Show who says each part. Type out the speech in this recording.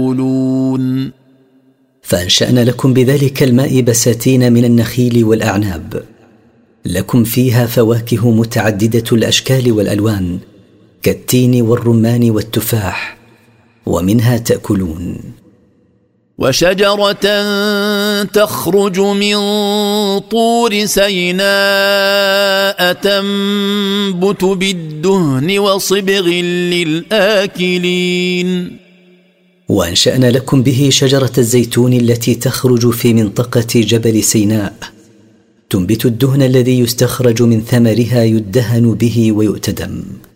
Speaker 1: تأكلون.
Speaker 2: فأنشأنا لكم بذلك الماء بساتين من النخيل والأعناب، لكم فيها فواكه متعددة الأشكال والألوان كالتين والرمان والتفاح، ومنها تأكلون.
Speaker 1: وشجرة تخرج من طور سيناء تنبت بالدهن وصبغ للآكلين.
Speaker 2: وأنشأنا لكم به شجرة الزيتون التي تخرج في منطقة جبل سيناء، تنبت الدهن الذي يستخرج من ثمرها يدهن به ويؤتدم.